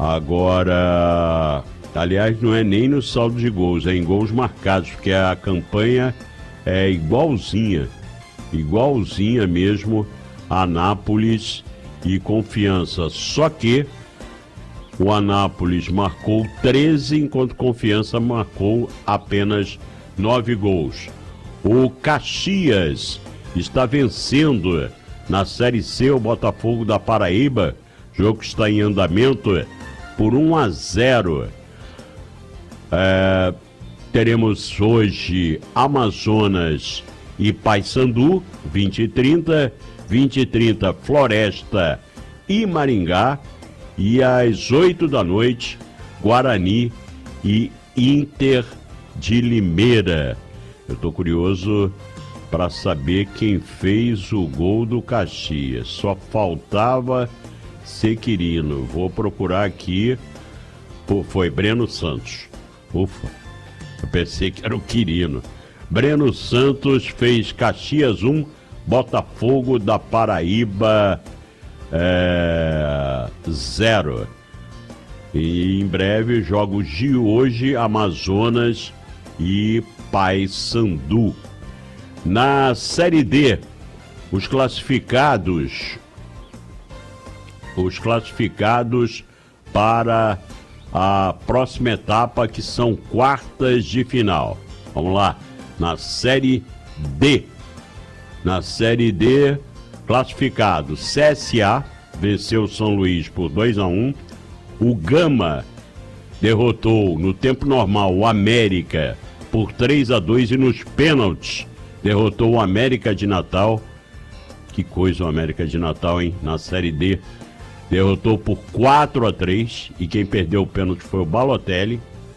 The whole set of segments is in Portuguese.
Agora, aliás, não é nem no saldo de gols, é em gols marcados, porque a campanha é igualzinha mesmo a Anápolis e Confiança. Só que o Anápolis marcou 13, enquanto Confiança marcou apenas 9 gols. O Caxias está vencendo na Série C o Botafogo da Paraíba, jogo que está em andamento, por 1-0. Teremos hoje Amazonas e Paysandu, 20h30, 20h30 Floresta e Maringá, e às 8 da noite Guarani e Inter de Limeira. Eu tô curioso para saber quem fez o gol do Caxias. Só faltava ser Quirino. Vou procurar aqui. Pô, foi Breno Santos. Ufa, eu pensei que era o Quirino. Breno Santos fez Caxias 1, Botafogo da Paraíba 0. E em breve, jogos de hoje, Amazonas e Paysandu. Na Série D, os classificados para a próxima etapa, que são quartas de final. Vamos lá, na Série D. Na Série D, classificado, CSA venceu São Luís por 2-1. O Gama derrotou no tempo normal o América por 3-2 e nos pênaltis derrotou o América de Natal. Que coisa o América de Natal, hein? Na Série D derrotou por 4-3 e quem perdeu o pênalti foi o Balotelli.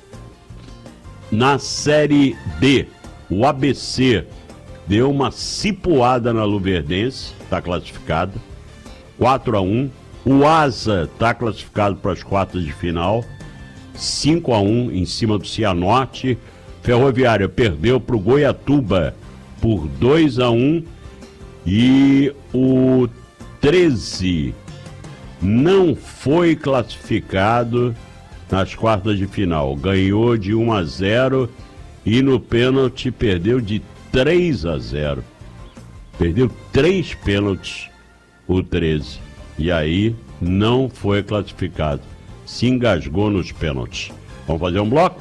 Na Série D, o ABC deu uma cipuada na Luverdense, está classificado, 4-1. O Asa está classificado para as quartas de final, 5-1 em cima do Cianorte. Ferroviária perdeu para o Goiatuba por 2-1 e o 13 não foi classificado nas quartas de final. Ganhou de 1-0 e no pênalti perdeu de 3-0. Perdeu 3 pênaltis o 13. E aí não foi classificado. Se engasgou nos pênaltis. Vamos fazer um bloco?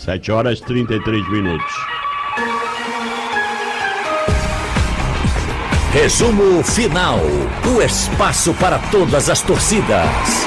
7h33. Resumo final. O espaço para todas as torcidas.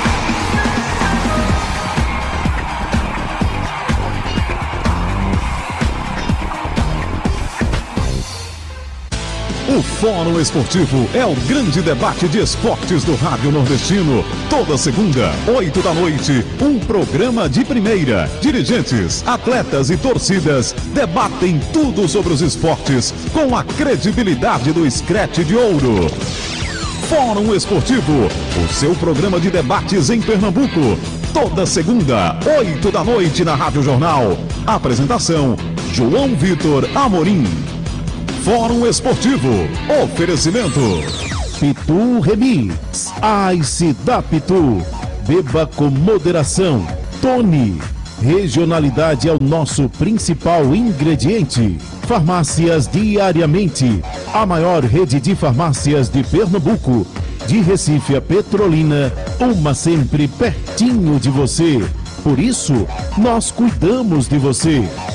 O Fórum Esportivo é o grande debate de esportes do Rádio Nordestino. Toda segunda, 8 da noite, um programa de primeira. Dirigentes, atletas e torcidas debatem tudo sobre os esportes com a credibilidade do Scratch de Ouro. Fórum Esportivo, o seu programa de debates em Pernambuco. Toda segunda, 8 da noite na Rádio Jornal. Apresentação, João Vitor Amorim. Fórum Esportivo, oferecimento Pitu Remix, Ice da Pitu, beba com moderação. Tony, regionalidade é o nosso principal ingrediente. Farmácias Diariamente, a maior rede de farmácias de Pernambuco. De Recife a Petrolina, uma sempre pertinho de você. Por isso, nós cuidamos de você.